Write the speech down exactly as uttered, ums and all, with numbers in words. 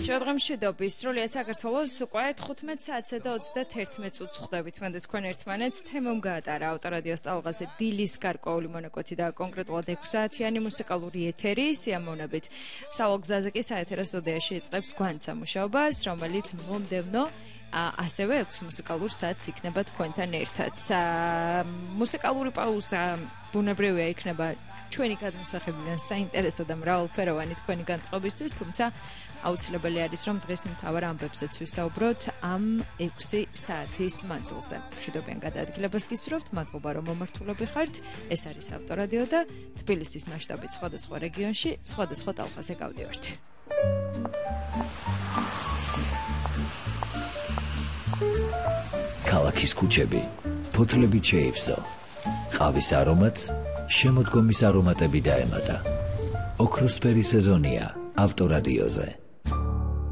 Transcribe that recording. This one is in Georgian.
Შევდღემ მშვიდობის, სრულიად საქართველოს უკვე თხუთმეტ საათსა და ოცდაერთი წუთს ხვდებით. მანდ თქვენ ერთმანეთს თემომ გაატარა ავტორადიოს ტალღაზე დილის გარკვეული მონაკვეთი და კონკრეტულად ექვსი საათიანი მუსიკალური ეთერი სიამოვნებით. სავალ გზაზე კი საეთერო სტუდიაში იწყებს გვანცა მუშაობას, რომელიც მომდევნო ასევე ექვსი მუსიკალურ საათს იქნება თქვენთან ერთად. მუსიკალური პაუზა ბუნებრივია იქნება ჩვენი გადმოსახებიდან საინტერესო და მრავალფეროვანი თქვენი განწყობისთვის, თუმცა აუცილებელი არის, რომ დღეს მთავარ ამბებზეც ვისაუბროთ ამ ექვსი საათის მანძილზე. მშვიდობიან გადაადგილებას გისურვებთ, მადლობა რომ მომართულები ხართ. ეს არის ავტორადიო და თბილისის მასშტაბით სხვადასხვა რეგიონში, სხვადასხვა ტალღაზე გავდივართ. ქალაქის ქუჩები, ფოთლებით შეივსო. ყავის არომატს შემოდგომის არომატები დაემატა. ოქროსფერი სეზონია ავტორადიოზე.